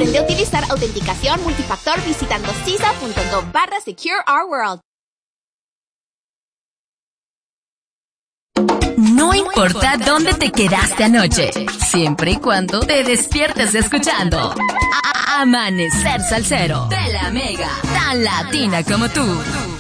Aprende a utilizar autenticación multifactor visitando cisa.gov/SecureOurWorld. No importa dónde te quedaste anoche, siempre y cuando te despiertes escuchando Amanecer Salsero de la Mega, tan latina como tú.